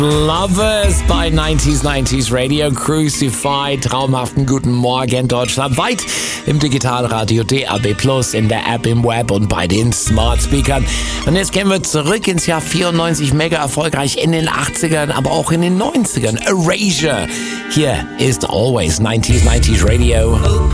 Lovers bei 90s Radio Crucified. Traumhaften guten Morgen deutschlandweit im Digitalradio DAB+, in der App, im Web und bei den Smart Speakern. Und jetzt gehen wir zurück ins Jahr 94, mega erfolgreich in den 80ern, aber auch in den 90ern. Erasure. Hier ist Always 90s Radio.